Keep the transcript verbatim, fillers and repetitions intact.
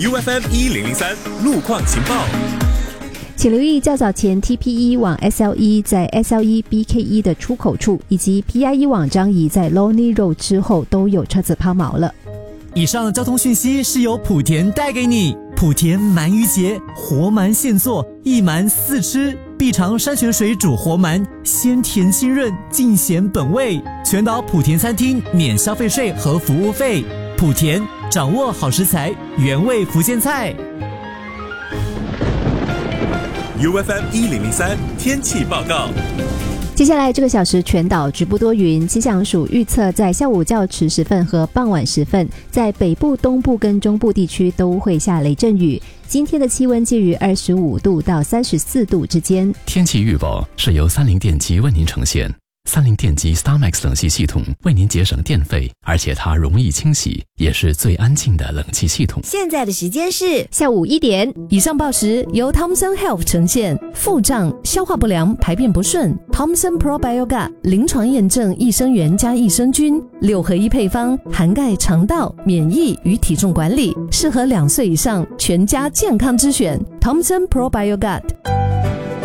U F M 一零零三路况情报。 请留意较早前 T P E 往 S L E 在 S L E B K E 的出口处，以及 P I E 往张仪在 Lonely Road 之后都有车子抛锚了。 以上交通讯息是由莆田带给你。莆田鳗鱼节，活鳗现做，一鳗四吃，必尝山泉水煮活鳗，鲜甜清润，尽显本味。全岛莆田餐厅免消费税和服务费。莆田掌握好食材，原味福建菜。 U F M 一零零三天气报告。 接下来这个小时全岛局部多云，气象署预测在下午较迟时分和傍晚时分，在北部、东部跟中部地区都会下雷阵雨。今天的气温介于二十五度到三十四度之间。 天气预报是由三菱电机为您呈现。三菱电机 StarMax 冷气系统为您节省电费，而且它容易清洗，也是最安静的冷气系统。 现在的时间是下午一点。 以上报时由 Thomson Health 呈现。腹胀、消化不良、排便不顺 Thomson Probiogat 临床验证益生元加益生菌六合一配方，涵盖肠道、免疫与体重管理，适合两岁以上全家健康之选 Thomson Probiogat。